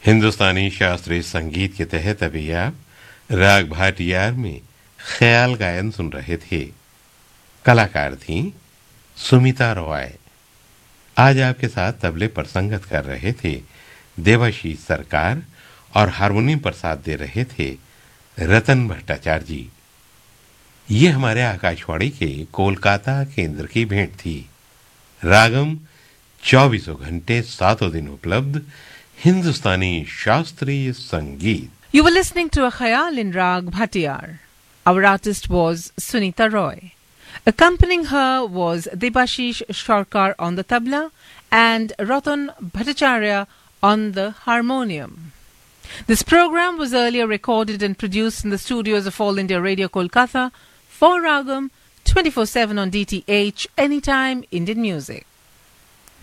हिंदुस्तानी शास्त्रीय संगीत के तहत अभी आप राग भाटियार में ख्याल गायन सुन रहे थे। कलाकार थीं सुमिता रॉय। आज आपके साथ तबले पर संगत कर रहे थे देवाशीष सरकार और हारमोनियम पर साथ दे रहे थे रतन भट्टाचार्य जी। ये हमारे आकाशवाणी के कोलकाता केंद्र की भेंट थी। रागम 24 घंटे 7 दिन उपलब्ध हिंदुस्तानी शास्त्रीय संगीत। You were listening to a khayal in Rag Bhatiyar. Our artist was Sunita Roy. Accompanying her was Debashish Sarkar on the tabla and Ratan Bhattacharya on the harmonium. This program was earlier recorded and produced in the studios of All India Radio Kolkata for Ragam 24/7 on DTH, anytime Indian music.